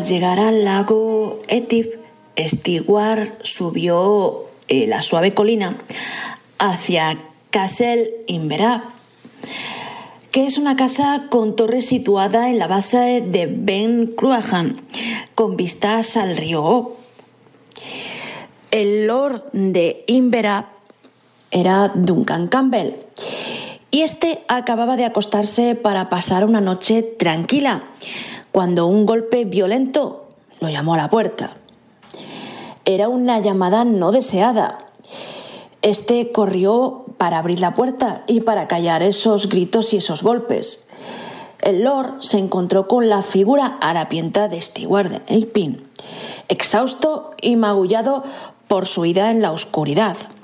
llegar al lago Etip, Stewart subió la suave colina hacia Castle Inverab, que es una casa con torre situada en la base de Ben Cruachan, con vistas al río Ob. El Lord de Inverab era Duncan Campbell, y este acababa de acostarse para pasar una noche tranquila, cuando un golpe violento lo llamó a la puerta. Era una llamada no deseada. Este corrió para abrir la puerta y para callar esos gritos y esos golpes. El Lord se encontró con la figura harapienta de Stewart Apin, exhausto y magullado por su ida en la oscuridad.